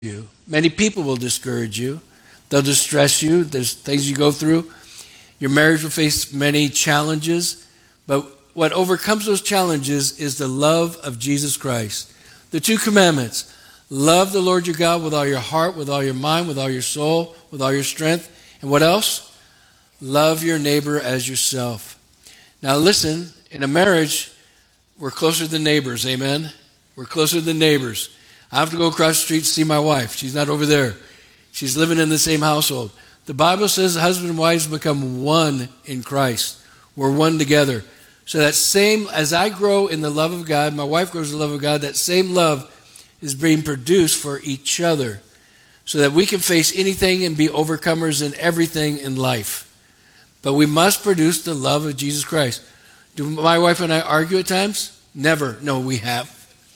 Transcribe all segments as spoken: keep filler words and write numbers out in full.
you. Many people will discourage you. They'll distress you. There's things you go through. Your marriage will face many challenges. But what overcomes those challenges is the love of Jesus Christ. The two commandments. Love the Lord your God with all your heart, with all your mind, with all your soul, with all your strength. And what else? Love your neighbor as yourself. Now listen, in a marriage, we're closer than neighbors, amen? We're closer than neighbors. I have to go across the street to see my wife. She's not over there. She's living in the same household. The Bible says husband and wives become one in Christ. We're one together. So that same, as I grow in the love of God, my wife grows in the love of God, that same love is being produced for each other so that we can face anything and be overcomers in everything in life. But we must produce the love of Jesus Christ. Do my wife and I argue at times? Never. No, we have.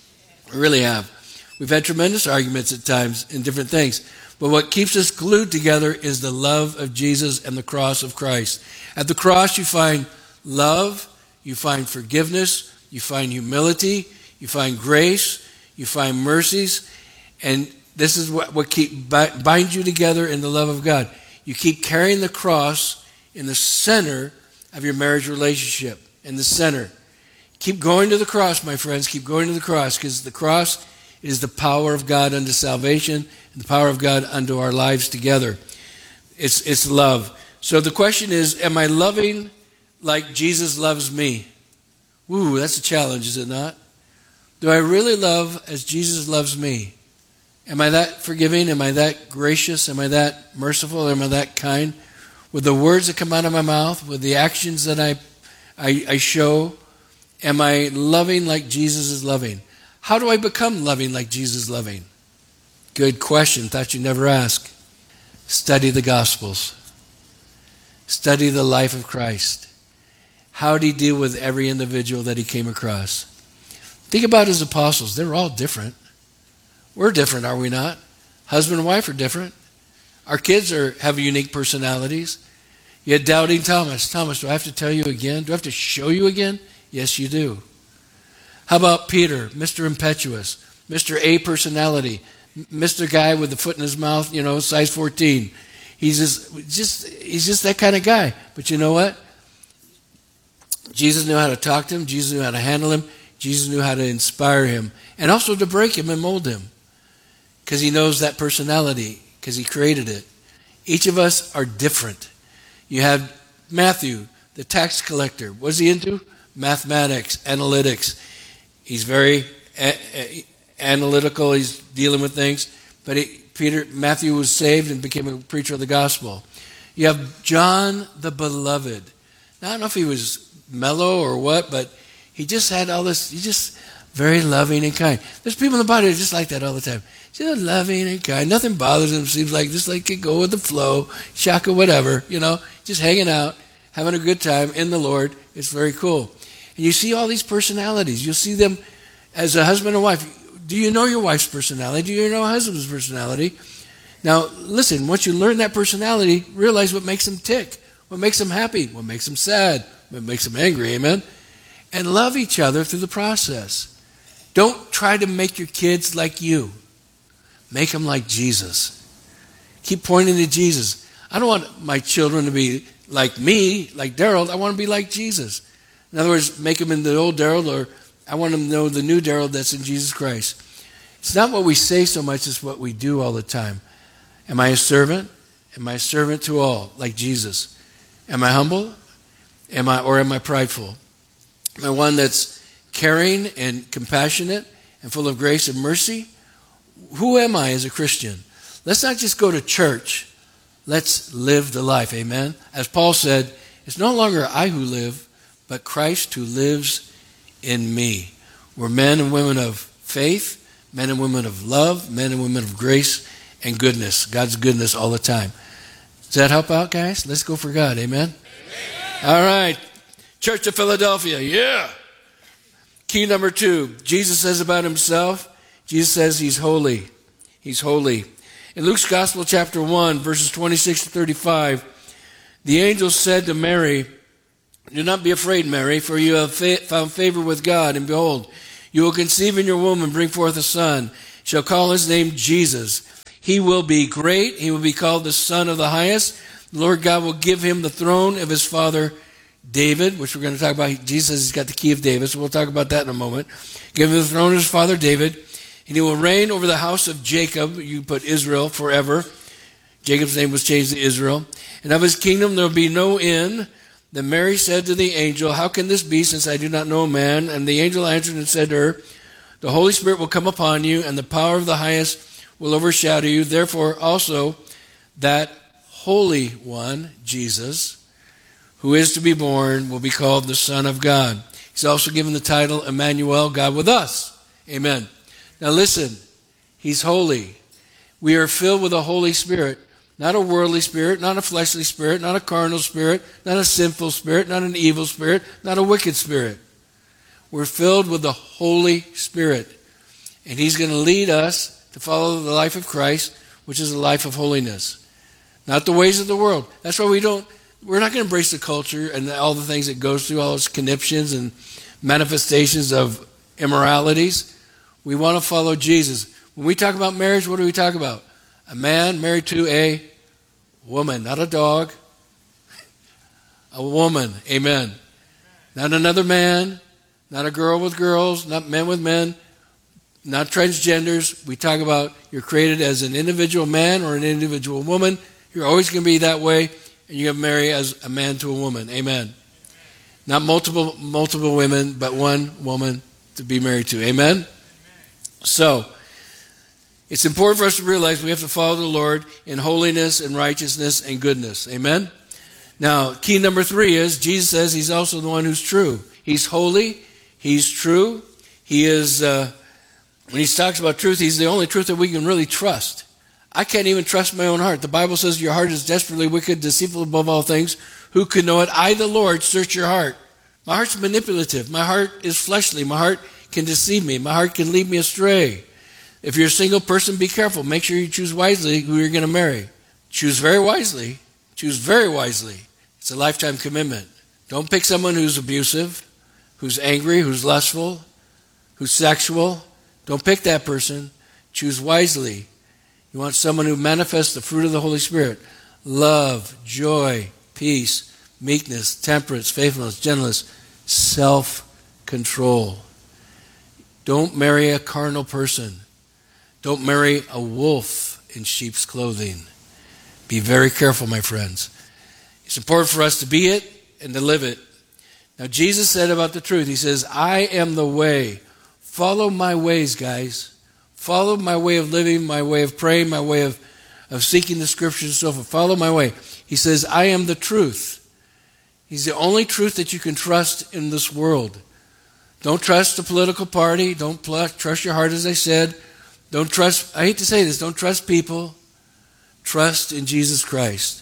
We really have. We've had tremendous arguments at times in different things. But what keeps us glued together is the love of Jesus and the cross of Christ. At the cross, you find love, you find forgiveness, you find humility, you find grace, you find mercies. And this is what, what keep, binds you together in the love of God. You keep carrying the cross in the center of your marriage relationship, in the center. Keep going to the cross, my friends. Keep going to the cross, because the cross is the power of God unto salvation and the power of God unto our lives together. It's, it's love. So the question is, am I loving like Jesus loves me? Ooh, that's a challenge, is it not? Do I really love as Jesus loves me? Am I that forgiving? Am I that gracious? Am I that merciful? Am I that kind? With the words that come out of my mouth, with the actions that I, I, I show, am I loving like Jesus is loving? How do I become loving like Jesus is loving? Good question. Thought you'd never ask. Study the Gospels. Study the life of Christ. How did he deal with every individual that he came across? Think about his apostles. They're all different. We're different, are we not? Husband and wife are different. Our kids are have unique personalities. You had doubting Thomas. Thomas, do I have to tell you again? Do I have to show you again? Yes, you do. How about Peter, Mister Impetuous, Mister A personality, Mister Guy with the foot in his mouth, you know, size fourteen. He's just, just, he's just that kind of guy. But you know what? Jesus knew how to talk to him. Jesus knew how to handle him. Jesus knew how to inspire him and also to break him and mold him, because he knows that personality, because he created it. Each of us are different. You have Matthew, the tax collector. What's he into? Mathematics, analytics. He's very a- a- analytical. He's dealing with things. But he, Peter, Matthew was saved and became a preacher of the gospel. You have John the Beloved. Now, I don't know if he was mellow or what, but he just had all this. He's just very loving and kind. There's people in the body that are just like that all the time. Just loving and kind. Nothing bothers them. Seems like just like it go with the flow, shaka, whatever. You know, just hanging out, having a good time in the Lord. It's very cool. And you see all these personalities. You'll see them as a husband and wife. Do you know your wife's personality? Do you know a husband's personality? Now, listen, once you learn that personality, realize what makes them tick, what makes them happy, what makes them sad, what makes them angry, amen? And love each other through the process. Don't try to make your kids like you. Make them like Jesus. Keep pointing to Jesus. I don't want my children to be like me, like Daryl. I want to be like Jesus. In other words, make them in the old Daryl, or I want them to know the new Daryl that's in Jesus Christ. It's not what we say so much as what we do all the time. Am I a servant? Am I a servant to all, like Jesus? Am I humble? Am I, or am I prideful? Am I one that's caring and compassionate and full of grace and mercy? Who am I as a Christian? Let's not just go to church. Let's live the life, amen? As Paul said, it's no longer I who live, but Christ who lives in me. We're men and women of faith, men and women of love, men and women of grace and goodness. God's goodness all the time. Does that help out, guys? Let's go for God, amen? Amen. All right. Church of Philadelphia, yeah. Key number two, Jesus says about himself, Jesus says he's holy. He's holy. In Luke's Gospel, chapter one, verses twenty-six to thirty-five, the angel said to Mary, "Do not be afraid, Mary, for you have fa- found favor with God, and behold, you will conceive in your womb and bring forth a son, shall call his name Jesus. He will be great. He will be called the Son of the Highest. The Lord God will give him the throne of his father David, which we're going to talk about. Jesus says he's got the key of David, so we'll talk about that in a moment. Give him the throne of his father David, and he will reign over the house of Jacob. You put Israel forever. Jacob's name was changed to Israel. And of his kingdom there will be no end. Then Mary said to the angel, how can this be, since I do not know a man? And the angel answered and said to her, the Holy Spirit will come upon you, and the power of the highest will overshadow you. Therefore also that Holy One, Jesus, who is to be born, will be called the Son of God. He's also given the title Emmanuel, God with us. Amen. Now listen, he's holy. We are filled with the Holy Spirit. Not a worldly spirit, not a fleshly spirit, not a carnal spirit, not a sinful spirit, not an evil spirit, not a wicked spirit. We're filled with the Holy Spirit. And he's going to lead us to follow the life of Christ, which is a life of holiness. Not the ways of the world. That's why we don't, we're not going to embrace the culture and all the things it goes through, all its conniptions and manifestations of immoralities. We want to follow Jesus. When we talk about marriage, what do we talk about? A man married to a woman, not a dog. A woman, amen. Not another man, not a girl with girls, not men with men, not transgenders. We talk about you're created as an individual man or an individual woman. You're always going to be that way, and you're going to marry as a man to a woman, amen. Not multiple multiple women, but one woman to be married to, amen. So, it's important for us to realize we have to follow the Lord in holiness and righteousness and goodness. Amen? Now, key number three is Jesus says he's also the one who's true. He's holy. He's true. He is, uh, when he talks about truth, he's the only truth that we can really trust. I can't even trust my own heart. The Bible says your heart is desperately wicked, deceitful above all things. Who can know it? I, the Lord, search your heart. My heart's manipulative. My heart is fleshly. My heart can deceive me. My heart can lead me astray. If you're a single person, be careful. Make sure you choose wisely who you're going to marry. Choose very wisely. Choose very wisely. It's a lifetime commitment. Don't pick someone who's abusive, who's angry, who's lustful, who's sexual. Don't pick that person. Choose wisely. You want someone who manifests the fruit of the Holy Spirit. Love, joy, peace, meekness, temperance, faithfulness, gentleness, self-control. Don't marry a carnal person. Don't marry a wolf in sheep's clothing. Be very careful, my friends. It's important for us to be it and to live it. Now, Jesus said about the truth, he says, I am the way. Follow my ways, guys. Follow my way of living, my way of praying, my way of, of seeking the scriptures and so forth. Follow my way. He says, I am the truth. He's the only truth that you can trust in this world. Don't trust the political party. Don't pl- trust your heart, as I said. Don't trust, I hate to say this, don't trust people. Trust in Jesus Christ.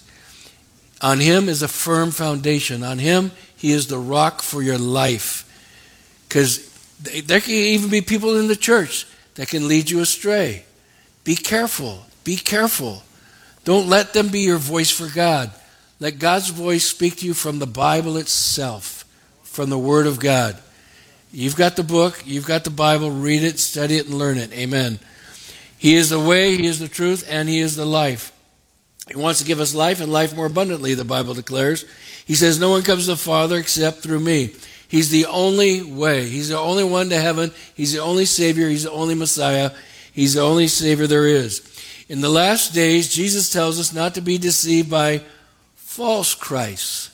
On him is a firm foundation. On him, he is the rock for your life. Because there can even be people in the church that can lead you astray. Be careful. Be careful. Don't let them be your voice for God. Let God's voice speak to you from the Bible itself, from the Word of God. You've got the book, you've got the Bible, read it, study it, and learn it. Amen. He is the way, he is the truth, and he is the life. He wants to give us life and life more abundantly, the Bible declares. He says, no one comes to the Father except through me. He's the only way. He's the only one to heaven. He's the only Savior. He's the only Messiah. He's the only Savior there is. In the last days, Jesus tells us not to be deceived by false Christs.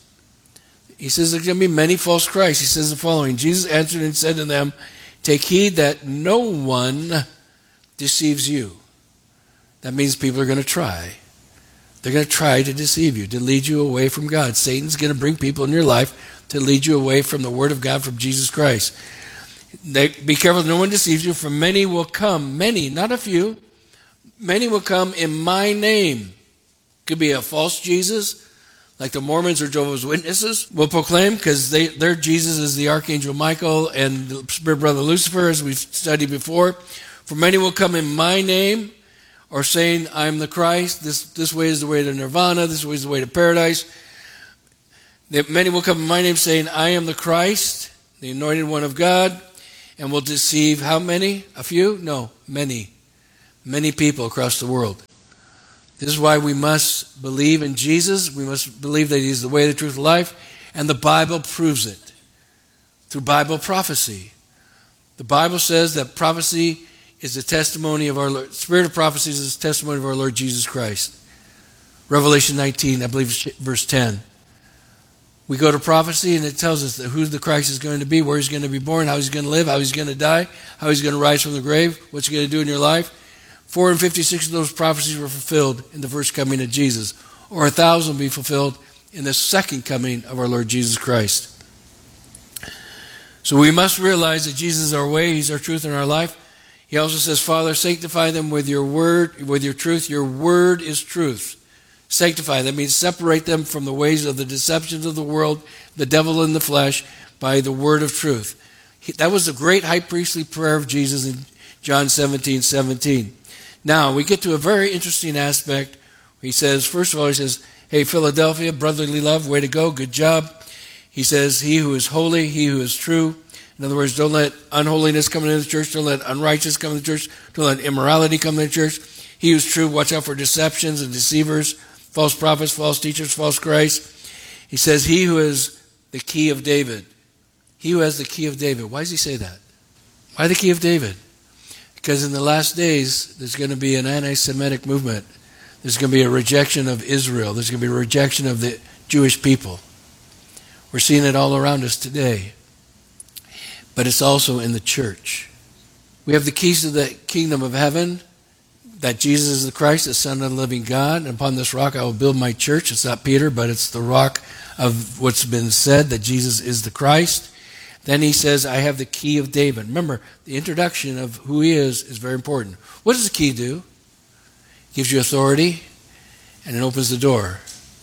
He says there's going to be many false Christs. He says the following, Jesus answered and said to them, take heed that no one deceives you. That means people are going to try. They're going to try to deceive you, to lead you away from God. Satan's going to bring people in your life to lead you away from the Word of God, from Jesus Christ. They, be careful, no one deceives you, for many will come. Many, not a few. Many will come in my name. Could be a false Jesus, like the Mormons or Jehovah's Witnesses will proclaim, because they, their Jesus is the Archangel Michael and the spirit brother Lucifer, as we've studied before. For many will come in my name, or saying, I'm the Christ, this, this way is the way to nirvana, this way is the way to paradise. Many will come in my name saying, I am the Christ, the anointed one of God, and will deceive how many? A few? No, many. Many people across the world. This is why we must believe in Jesus. We must believe that he's the way, the truth, and life. And the Bible proves it through Bible prophecy. The Bible says that prophecy is the testimony of our Lord. Spirit of prophecy is the testimony of our Lord Jesus Christ. Revelation nineteen, I believe, verse ten. We go to prophecy and it tells us that who the Christ is going to be, where he's going to be born, how he's going to live, how he's going to die, how he's going to rise from the grave, what he's going to do in your life. four hundred fifty-six of those prophecies were fulfilled in the first coming of Jesus, or a thousand will be fulfilled in the second coming of our Lord Jesus Christ. So we must realize that Jesus is our way, he's our truth in our life. He also says, Father, sanctify them with your word, with your truth. Your word is truth. Sanctify. That means separate them from the ways of the deceptions of the world, the devil in the flesh, by the word of truth. He, that was the great high priestly prayer of Jesus in John seventeen seventeen. Now, we get to a very interesting aspect. He says, first of all, he says, hey, Philadelphia, brotherly love, way to go, good job. He says, he who is holy, he who is true. In other words, don't let unholiness come into the church. Don't let unrighteousness come into the church. Don't let immorality come into the church. He who is true, watch out for deceptions and deceivers, false prophets, false teachers, false Christ. He says, he who is the key of David. He who has the key of David. Why does he say that? Why the key of David? Because in the last days, there's going to be an anti-Semitic movement. There's going to be a rejection of Israel. There's going to be a rejection of the Jewish people. We're seeing it all around us today. But it's also in the church. We have the keys to the kingdom of heaven, that Jesus is the Christ, the Son of the living God. And upon this rock I will build my church. It's not Peter, but it's the rock of what's been said, that Jesus is the Christ. Then he says, I have the key of David. Remember, the introduction of who he is is very important. What does the key do? It gives you authority, and it opens the door.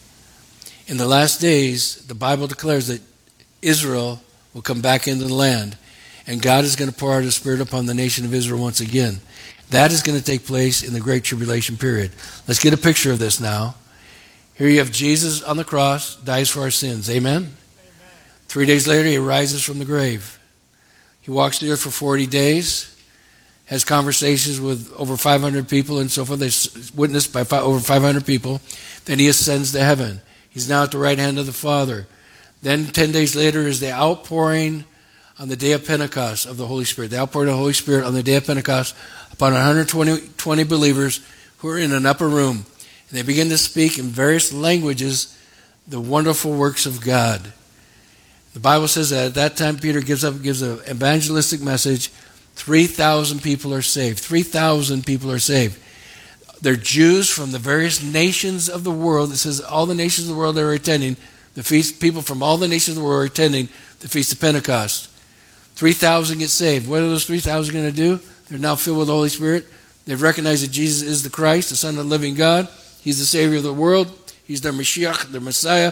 In the last days, the Bible declares that Israel will come back into the land, and God is going to pour out his Spirit upon the nation of Israel once again. That is going to take place in the Great Tribulation period. Let's get a picture of this now. Here you have Jesus on the cross, dies for our sins. Amen? Amen. Three days later, he rises from the grave. He walks the earth for forty days, has conversations with over five hundred people and so forth. They're witnessed by five, over five hundred people. Then he ascends to heaven. He's now at the right hand of the Father. Then ten days later is the outpouring on the day of Pentecost of the Holy Spirit. The outpouring of the Holy Spirit on the day of Pentecost upon one hundred twenty believers who are in an upper room. And they begin to speak in various languages the wonderful works of God. The Bible says that at that time Peter gives up, gives an evangelistic message. three thousand people are saved. three thousand people are saved. They're Jews from the various nations of the world. It says all the nations of the world that are attending the feast. People from all the nations of the world are attending the Feast of Pentecost. three thousand get saved. What are those three thousand going to do? They're now filled with the Holy Spirit. They've recognized that Jesus is the Christ, the Son of the living God. He's the Savior of the world. He's their Mashiach, their Messiah.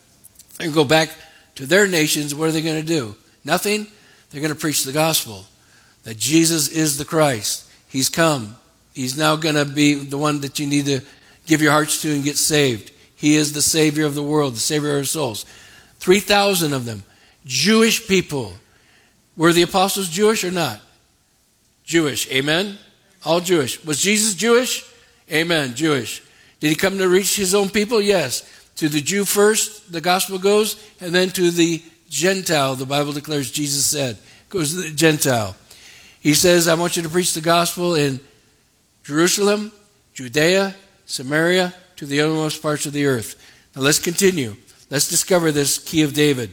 And go back to their nations. What are they going to do? Nothing. They're going to preach the gospel. That Jesus is the Christ. He's come. He's now going to be the one that you need to give your hearts to and get saved. He is the Savior of the world, the Savior of our souls. three thousand of them. Jewish people. Were the apostles Jewish or not? Jewish. Amen? All Jewish. Was Jesus Jewish? Amen. Jewish. Did he come to reach his own people? Yes. To the Jew first, the gospel goes, and then to the Gentile, the Bible declares Jesus said. Goes to the Gentile. He says, I want you to preach the gospel in Jerusalem, Judea, Samaria, to the uttermost parts of the earth. Now let's continue. Let's discover this key of David.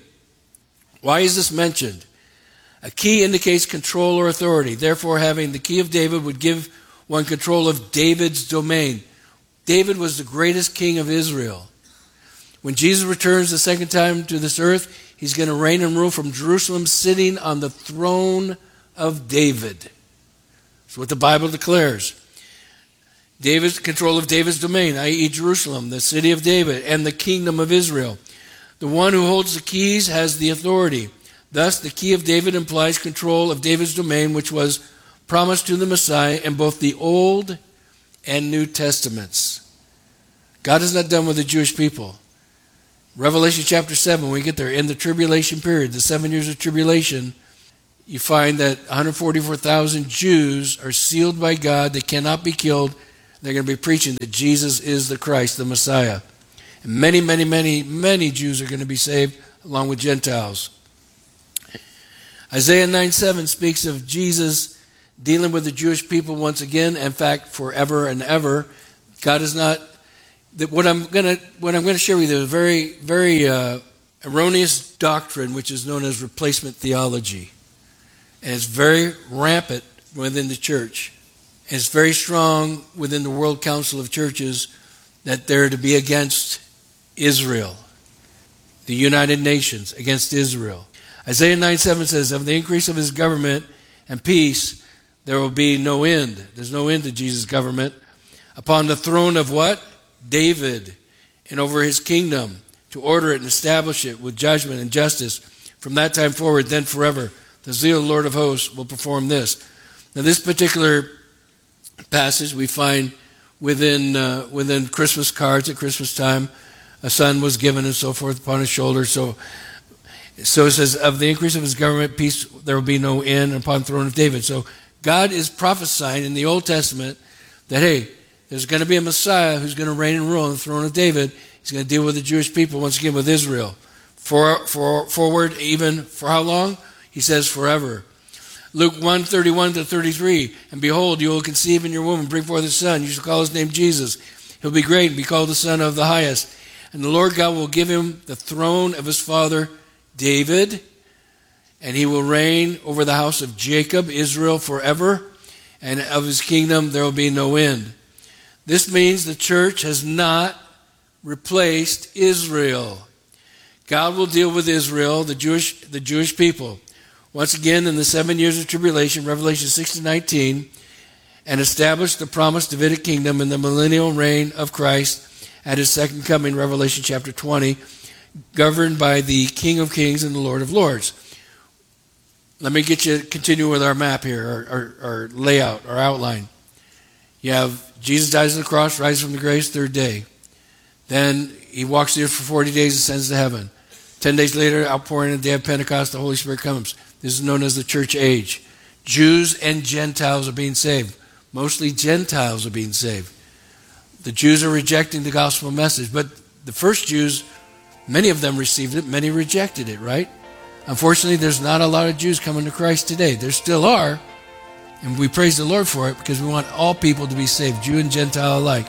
Why is this mentioned? A key indicates control or authority. Therefore, having the key of David would give one control of David's domain. David was the greatest king of Israel. When Jesus returns the second time to this earth, he's going to reign and rule from Jerusalem, sitting on the throne of David. That's what the Bible declares. David's control of David's domain, that is. Jerusalem, the city of David, and the kingdom of Israel. The one who holds the keys has the authority. Thus, the key of David implies control of David's domain, which was promised to the Messiah in both the Old and New Testaments. God is not done with the Jewish people. Revelation chapter seven, when we get there, in the tribulation period, the seven years of tribulation, you find that one hundred forty-four thousand Jews are sealed by God. They cannot be killed They're going to be preaching that Jesus is the Christ, the Messiah. And many, many, many, many Jews are going to be saved along with Gentiles. Isaiah nine seven speaks of Jesus dealing with the Jewish people once again, in fact, forever and ever. God is not, what I'm going to what I'm going to share with you is a very, very uh, erroneous doctrine, which is known as replacement theology. And it's very rampant within the church. And it's very strong within the World Council of Churches that they're to be against Israel, the United Nations, against Israel. Isaiah nine seven says, of the increase of his government and peace, there will be no end. There's no end to Jesus' government. Upon the throne of what? David, and over his kingdom, to order it and establish it with judgment and justice. From that time forward, then forever, the zeal of the Lord of hosts will perform this. Now, this particular passage we find within uh, within Christmas cards at Christmas time. A son was given and so forth upon his shoulder. So, so it says, of the increase of his government, peace, there will be no end upon the throne of David. So God is prophesying in the Old Testament that, hey, there's going to be a Messiah who's going to reign and rule on the throne of David. He's going to deal with the Jewish people, once again with Israel. For, for, forward, even for how long? He says forever. Luke one thirty-one to thirty-three, and behold, you will conceive in your womb and bring forth a son. You shall call his name Jesus. He'll be great and be called the Son of the Highest. And the Lord God will give him the throne of his father David, and he will reign over the house of Jacob, Israel, forever, and of his kingdom there will be no end. This means the church has not replaced Israel. God will deal with Israel, the Jewish, the Jewish people, once again in the seven years of tribulation, Revelation six to nineteen, and establish the promised Davidic kingdom in the millennial reign of Christ at his second coming, Revelation chapter twenty, governed by the King of Kings and the Lord of Lords. Let me get you continue with our map here, our, our, our layout, our outline. You have Jesus dies on the cross, rises from the grave, third day. Then he walks the earth for forty days, ascends to heaven. Ten days later, outpouring on the day of Pentecost, the Holy Spirit comes. This is known as the church age. Jews and Gentiles are being saved. Mostly Gentiles are being saved. The Jews are rejecting the gospel message, but the first Jews, many of them received it, many rejected it, right? Unfortunately, there's not a lot of Jews coming to Christ today. There still are, and we praise the Lord for it because we want all people to be saved, Jew and Gentile alike.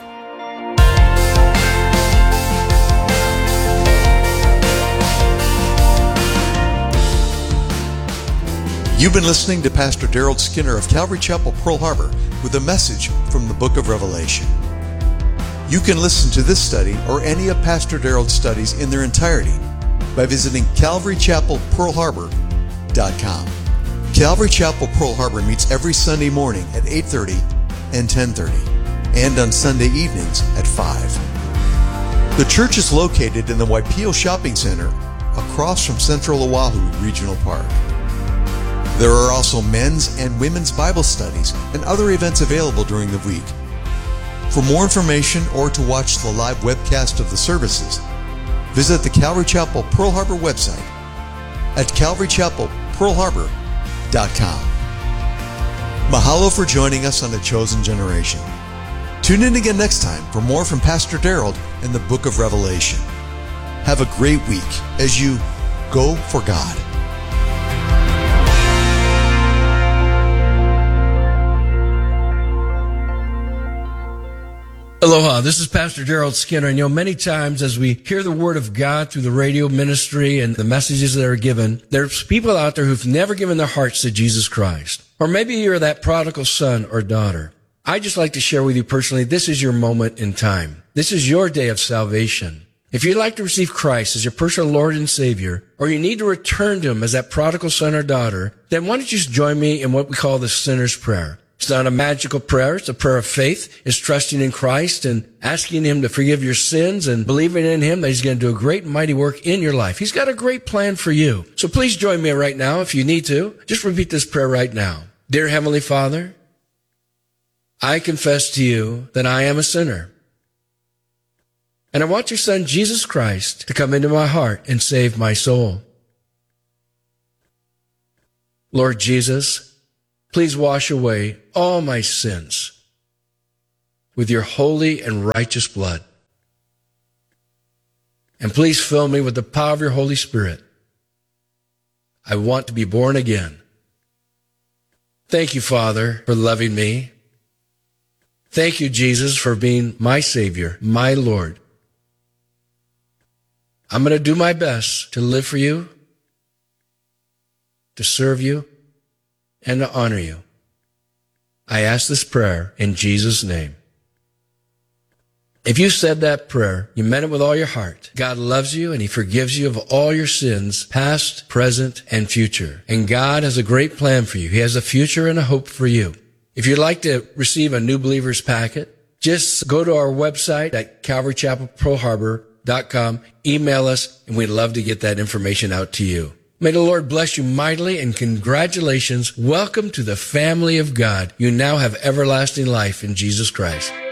You've been listening to Pastor Daryl Skinner of Calvary Chapel, Pearl Harbor, with a message from the book of Revelation. You can listen to this study or any of Pastor Daryl's studies in their entirety by visiting calvary chapel pearl harbor dot com. Calvary Chapel Pearl Harbor meets every Sunday morning at eight thirty and ten thirty, and on Sunday evenings at five. The church is located in the Waipio Shopping Center across from Central Oahu Regional Park. There are also men's and women's Bible studies and other events available during the week. For more information or to watch the live webcast of the services, visit the Calvary Chapel Pearl Harbor website at calvary chapel pearl harbor dot com. Mahalo for joining us on The Chosen Generation. Tune in again next time for more from Pastor Daryl in the book of Revelation. Have a great week as you go for God. Aloha, this is Pastor Daryl Skinner, and you know, many times as we hear the Word of God through the radio ministry and the messages that are given, there's people out there who've never given their hearts to Jesus Christ. Or maybe you're that prodigal son or daughter. I'd just like to share with you personally, this is your moment in time. This is your day of salvation. If you'd like to receive Christ as your personal Lord and Savior, or you need to return to Him as that prodigal son or daughter, then why don't you just join me in what we call the sinner's prayer. It's not a magical prayer. It's a prayer of faith. It's trusting in Christ and asking Him to forgive your sins and believing in Him that He's going to do a great and mighty work in your life. He's got a great plan for you. So please join me right now if you need to. Just repeat this prayer right now. Dear Heavenly Father, I confess to you that I am a sinner. And I want your Son, Jesus Christ, to come into my heart and save my soul. Lord Jesus, please wash away all my sins. with your holy and righteous blood. And please fill me with the power of your Holy Spirit. I want to be born again. Thank you, Father, for loving me. Thank you, Jesus, for being my Savior, my Lord. I'm going to do my best to live for you, to serve you, and to honor you. I ask this prayer in Jesus' name. If you said that prayer, you meant it with all your heart. God loves you and He forgives you of all your sins, past, present, and future. And God has a great plan for you. He has a future and a hope for you. If you'd like to receive a New Believers packet, just go to our website at calvary chapel pearl harbor dot com, email us, and we'd love to get that information out to you. May the Lord bless you mightily, and congratulations. Welcome to the family of God. You now have everlasting life in Jesus Christ.